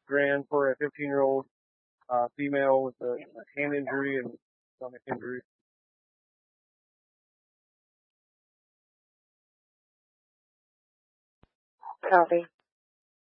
$8,000 for a 15-year-old female with a hand injury and stomach injury. Copy.